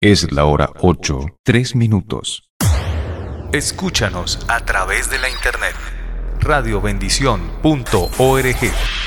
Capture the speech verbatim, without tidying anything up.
Es la hora ocho, tres minutos. Escúchanos a través de la internet radio bendición punto org.